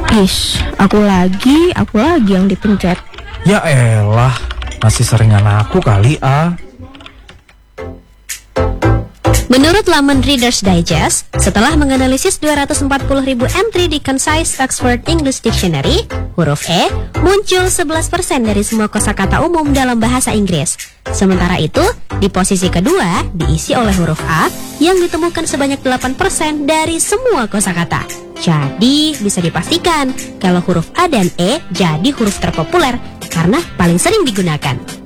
Aku lagi yang dipencet. Ya elah, masih seringan aku kali ah. Menurut laman Reader's Digest, setelah menganalisis 240.000 entry di Concise Oxford English Dictionary, huruf E muncul 11% dari semua kosakata umum dalam bahasa Inggris. Sementara itu, di posisi kedua diisi oleh huruf A yang ditemukan sebanyak 8% dari semua kosakata. Jadi, bisa dipastikan kalau huruf A dan E jadi huruf terpopuler karena paling sering digunakan.